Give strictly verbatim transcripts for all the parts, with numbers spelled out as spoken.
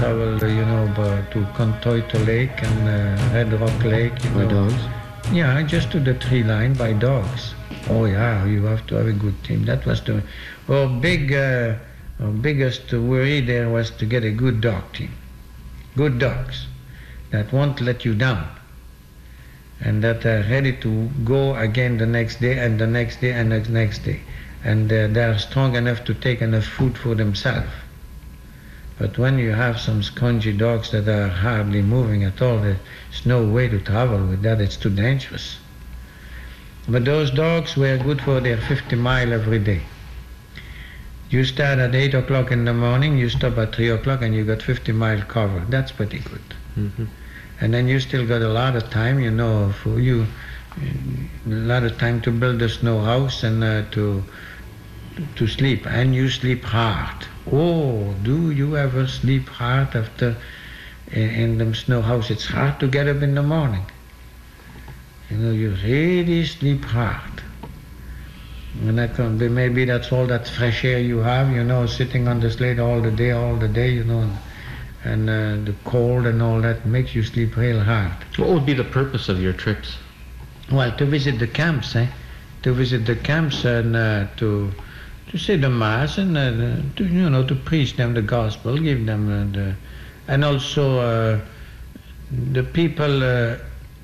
travel, uh, you know, b- to Contoito Lake and uh, Red Rock Lake. You By know. dogs? Yeah, just to the tree line by dogs. Oh yeah, you have to have a good team. That was the our big, uh, our biggest worry there was to get a good dog team, good dogs that won't let you down, and that are ready to go again the next day and the next day and the next day, and uh, they are strong enough to take enough food for themselves. But when you have some scrunchy dogs that are hardly moving at all, there's no way to travel with that. It's too dangerous. But those dogs were good for their fifty mile every day. You start at eight o'clock in the morning, you stop at three o'clock, and you got fifty mile cover. That's pretty good. Mm-hmm. And then you still got a lot of time, you know, for you, a lot of time to build a snow house and uh, to to sleep. And you sleep hard. Oh, do you ever sleep hard after in, in the snow house? It's hard to get up in the morning. You know, you really sleep hard. And that can be, maybe that's all that fresh air you have, you know, sitting on the sled all the day, all the day, you know, and, and uh, the cold and all that makes you sleep real hard. What would be the purpose of your trips? Well, to visit the camps, eh? To visit the camps and uh, to to say the mass and uh, to, you know, to preach them the gospel, give them uh, the, and also uh, the people uh,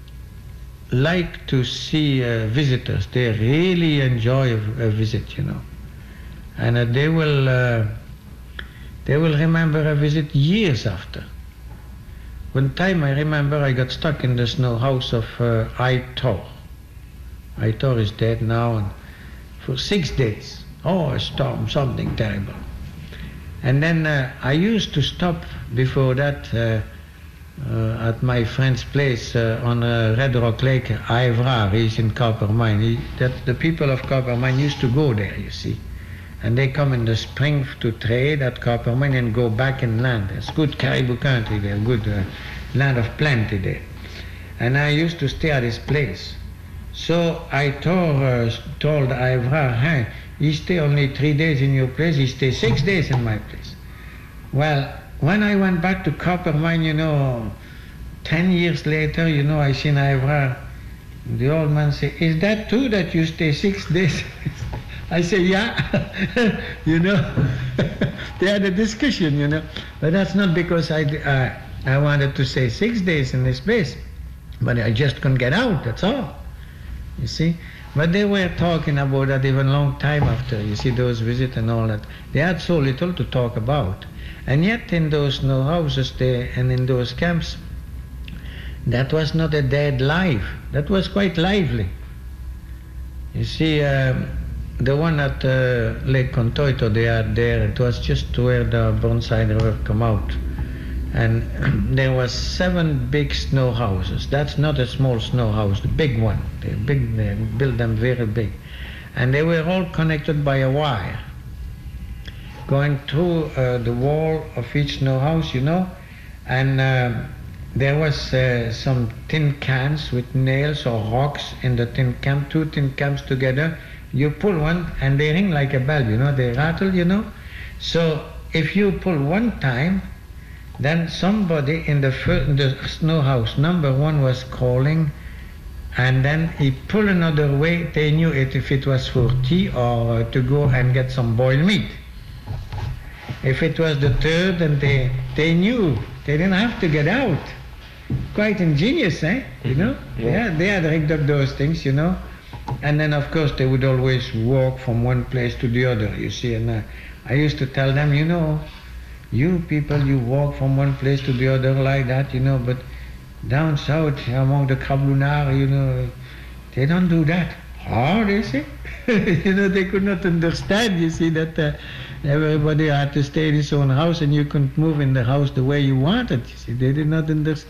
like to see uh, visitors. They really enjoy a, a visit, you know, and uh, they will uh, they will remember a visit years after. One time I remember I got stuck in the snow house of uh, Aitor. Aitor is dead now, and for six days. Oh, a storm, something terrible. And then uh, I used to stop before that uh, uh, at my friend's place uh, on uh, Red Rock Lake, Aivrar, he's in Copper Mine. He, that the people of Copper Mine used to go there, you see. And they come in the spring to trade at Copper Mine and go back inland. It's good caribou country there, good uh, land of plenty there. And I used to stay at his place. So I told, uh, told Aivrar, hey, he stay only three days in your place, he stay six days in my place. Well, when I went back to Copper Mine, you know, ten years later, you know, I seen Aivrar. The old man say, is that true that you stay six days? I say, yeah. You know, they had a discussion, you know. But that's not because I, uh, I wanted to stay six days in this place. But I just couldn't get out, that's all. You see? But they were talking about that even long time after, you see, those visits and all that. They had so little to talk about. And yet in those snow houses they, and in those camps, that was not a dead life. That was quite lively. You see, um, the one at uh, Lake Contoito, they are there. It was just where the Burnside River come out. And there was seven big snow houses. That's not a small snow house, the big one. They big, they built them very big. And they were all connected by a wire. Going through uh, the wall of each snow house, you know, and uh, there was uh, some tin cans with nails or rocks in the tin can, two tin cans together. You pull one and they ring like a bell, you know, they rattle, you know. So if you pull one time, then somebody in the, first, in the snow house, number one was calling, and then he pulled another way. They knew it if it was for tea or uh, to go and get some boiled meat. If it was the third, then they, they knew. They didn't have to get out. Quite ingenious, eh? You know? Yeah, they had rigged up those things, you know. And then, of course, they would always walk from one place to the other, you see. And uh, I used to tell them, you know, you people, you walk from one place to the other like that, you know, but down south, among the Krablunars, you know, they don't do that. Oh, they say. You know, they could not understand, you see, that uh, everybody had to stay in his own house and you couldn't move in the house the way you wanted, you see. They did not understand.